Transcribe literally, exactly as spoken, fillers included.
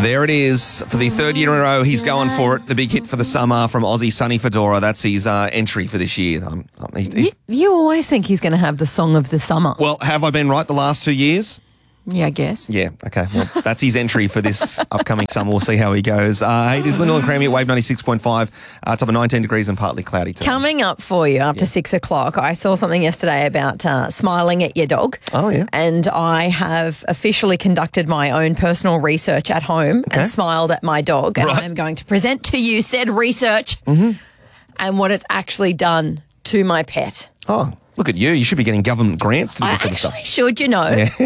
There it is. For the third year in a row, he's going for it. The big hit for the summer from Aussie Sonny Fedora. That's his uh, entry for this year. Um, he, he, You, you always think he's going to have the song of the summer. well, have I been right the last two years? Yeah, I guess. Yeah, okay. Well, that's his entry for this upcoming summer. We'll see how he goes. Uh, hey, it is Lyndall and Creamy at Wave ninety-six point five. Uh, top of nineteen degrees and partly cloudy today. Coming up for you after six o'clock, I saw something yesterday about uh, smiling at your dog. Oh, yeah. And I have officially conducted my own personal research at home Okay. and smiled at my dog. And Right. I am going to present to you said research and what it's actually done to my pet. Oh, look at you. You should be getting government grants to do I this sort of actually stuff. should, you know.